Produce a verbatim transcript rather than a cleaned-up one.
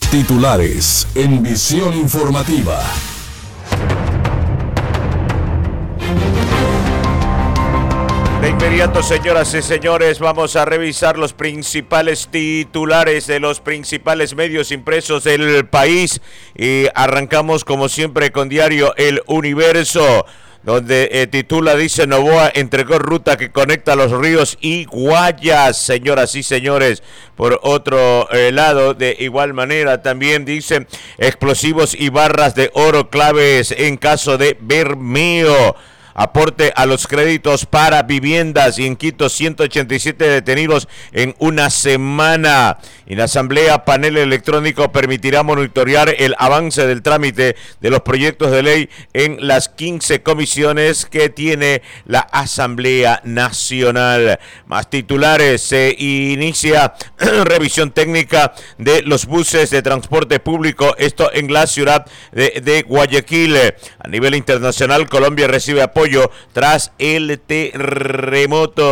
Titulares en Visión Informativa. De inmediato, señoras y señores, vamos a revisar los principales titulares de los principales medios impresos del país y arrancamos como siempre con diario El Universo, donde eh, titula, dice: Novoa entregó ruta que conecta los ríos y Guayas, señoras y señores. Por otro eh, lado, de igual manera, también dice: explosivos y barras de oro claves en caso de Bermeo. Aporte a los créditos para viviendas, y en Quito ciento ochenta y siete detenidos en una semana. Y la Asamblea Panel Electrónico permitirá monitorear el avance del trámite de los proyectos de ley en las quince comisiones que tiene la Asamblea Nacional. Más titulares: se inicia revisión técnica de los buses de transporte público, esto en la ciudad de, de Guayaquil. A nivel internacional, Colombia recibe apoyo tras el terremoto.